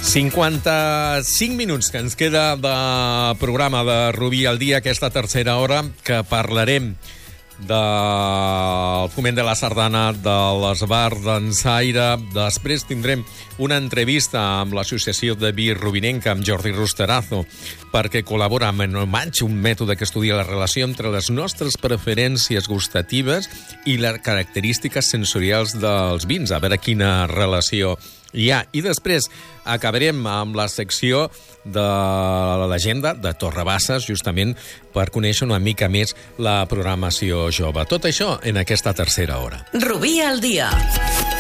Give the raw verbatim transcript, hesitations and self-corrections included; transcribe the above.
cinquanta-cinc minuts que ens queda de programa de Rubí al dia, aquesta tercera hora, que parlarem del foment de la sardana, de l'esbar d'Ensaire. Després tindrem una entrevista amb l'associació de vi Rubinenca, amb Jordi Rusterazo, perquè col·labora amb Enomatge, un mètode que estudia la relació entre les nostres preferències gustatives i les característiques sensorials dels vins, a veure quina relació hi ha. I després acabarem amb la secció de l'agenda de Torrebasses, justament per conèixer una mica més la programació jove. Tot això en aquesta tercera hora. Rubí al dia.